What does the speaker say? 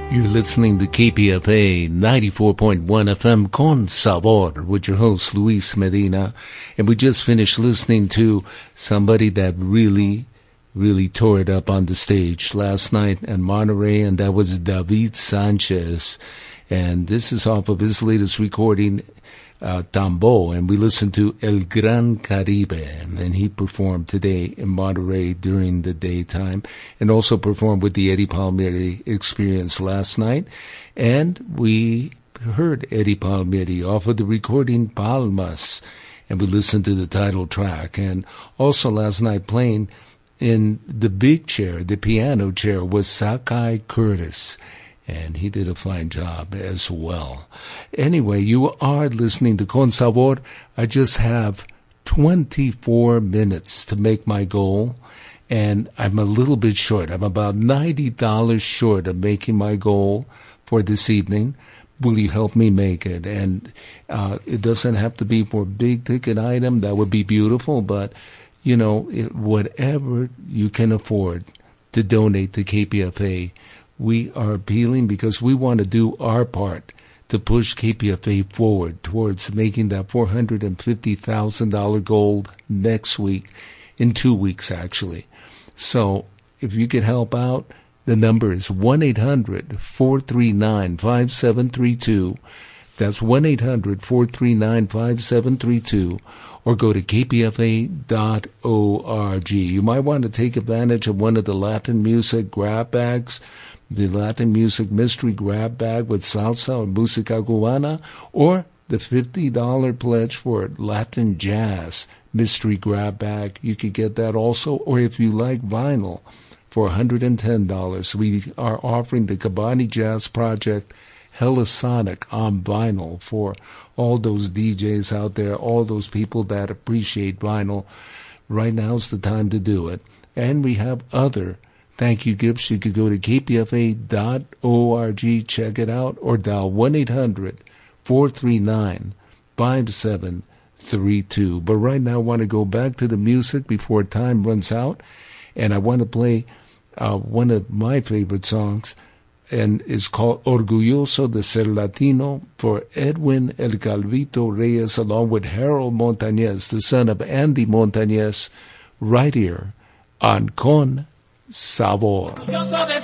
You're listening to KPFA 94.1 FM Con Sabor with your host Luis Medina, and we just finished listening to somebody that really tore it up on the stage last night in Monterey, and that was David Sanchez. And this is off of his latest recording, Tambo, and we listened to El Gran Caribe, and he performed today in Monterey during the daytime, and also performed with the Eddie Palmieri Experience last night. And we heard Eddie Palmieri off of the recording Palmas, and we listened to the title track. And also last night playing in the big chair, the piano chair, was Sakai Curtis, and he did a fine job as well. Anyway, you are listening to Con Sabor. I just have 24 minutes to make my goal, and I'm a little bit short. I'm about $90 short of making my goal for this evening. Will you help me make it? And it doesn't have to be for a big-ticket item. That would be beautiful, but, you know, whatever you can afford to donate to KPFA, we are appealing because we want to do our part to push KPFA forward towards making that $450,000 goal next week, in 2 weeks actually. So if you could help out, the number is 1-800-439-5732. That's 1-800-439-5732, or go to kpfa.org. You might want to take advantage of one of the Latin music grab bags, the Latin Music Mystery Grab Bag with salsa or música cubana, or the $50 pledge for Latin Jazz Mystery Grab Bag. You could get that also, or if you like vinyl, for $110. We are offering the Kabani Jazz Project Helisonic on vinyl for all those DJs out there, all those people that appreciate vinyl. Right now's the time to do it. And we have other thank you gifts. You could go to kpfa.org, check it out, or dial 1-800-439-5732. But right now I want to go back to the music before time runs out, and I want to play one of my favorite songs, and it's called Orgulloso de Ser Latino, for Edwin El Calvito Reyes, along with Harold Montañez, the son of Andy Montañez, right here on Con Sabor. Orgulloso de